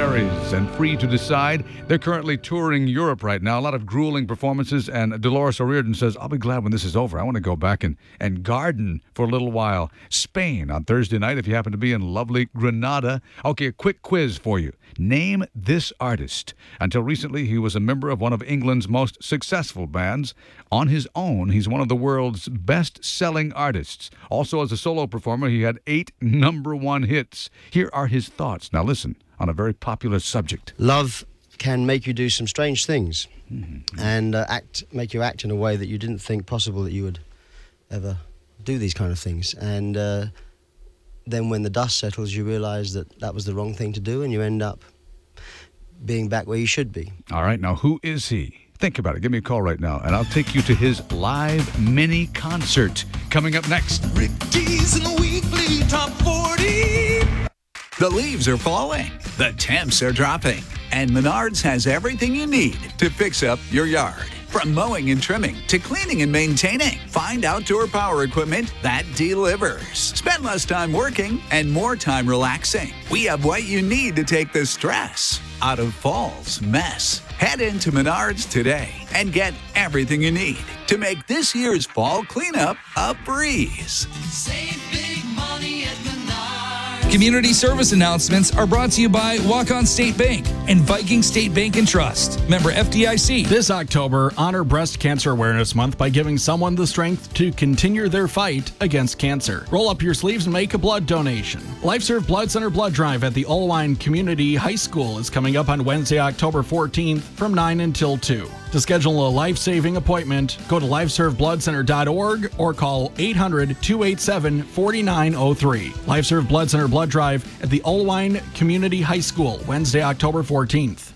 Strawberries and Free to Decide. They're currently touring Europe right now. A lot of grueling performances, and Dolores O'Riordan says, I'll be glad when this is over. I want to go back and garden for a little while. Spain on Thursday night if you happen to be in lovely Granada. Okay, a quick quiz for you. Name this artist. Until recently, he was a member of one of England's most successful bands. On his own, he's one of the world's best-selling artists. Also, as a solo performer, he had 8 number-1 hits. Here are his thoughts. Now listen, on a very popular subject. Love can make you do some strange things and make you act in a way that you didn't think possible that you would ever do these kind of things. And then when the dust settles, you realize that that was the wrong thing to do, and you end up being back where you should be. All right, now who is he? Think about it. Give me a call right now, and I'll take you to his live mini concert coming up next. Rick Dees in the weekly top 40. The leaves are falling, the temps are dropping, and Menards has everything you need to fix up your yard. From mowing and trimming to cleaning and maintaining, find outdoor power equipment that delivers. Spend less time working and more time relaxing. We have what you need to take the stress out of fall's mess. Head into Menards today and get everything you need to make this year's fall cleanup a breeze. Save big money at Menards. Community service announcements are brought to you by Walk-On State Bank and Viking State Bank and Trust. Member FDIC. This October, honor Breast Cancer Awareness Month by giving someone the strength to continue their fight against cancer. Roll up your sleeves and make a blood donation. LifeServe Blood Center Blood Drive at the Olwine Community High School is coming up on Wednesday, October 14th from 9 until 2. To schedule a life-saving appointment, go to lifeservebloodcenter.org or call 800-287-4903. LifeServe Blood Center Blood Drive at the Olwine Community High School, Wednesday, October 14th.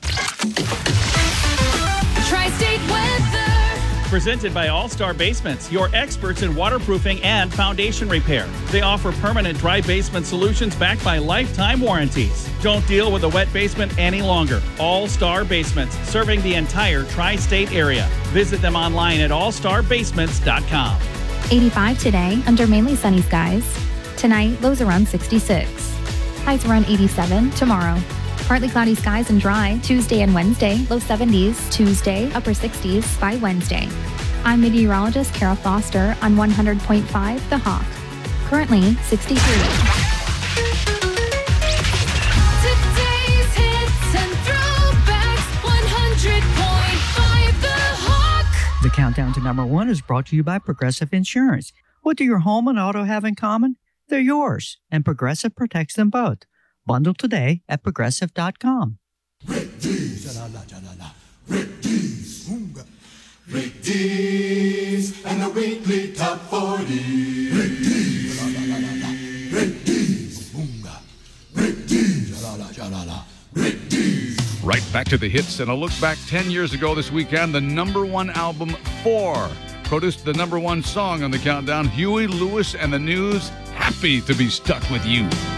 Tri-State weather. Presented by All-Star Basements, your experts in waterproofing and foundation repair. They offer permanent dry basement solutions backed by lifetime warranties. Don't deal with a wet basement any longer. All-Star Basements, serving the entire Tri-State area. Visit them online at allstarbasements.com. 85 today under mainly sunny skies. Tonight, lows around 66. Highs around 87 tomorrow. Partly cloudy skies and dry Tuesday and Wednesday, low 70s, Tuesday, upper 60s by Wednesday. I'm meteorologist Kara Foster on 100.5 The Hawk. Currently 63. Today's hits and throwbacks. 100.5 The Hawk. The countdown to number 1 is brought to you by Progressive Insurance. What do your home and auto have in common? They're yours, and Progressive protects them both. Bundle today at Progressive.com. Rick Dees. Rick Dees. Rick Dees and the weekly top 40. Rick Dees. Rick Dees. Rick Dees. Rick Dees. Right back to the hits, and a look back 10 years ago this weekend, the number 1 album, 4, produced the number 1 song on the countdown, Huey Lewis and the News, Happy to Be Stuck with You.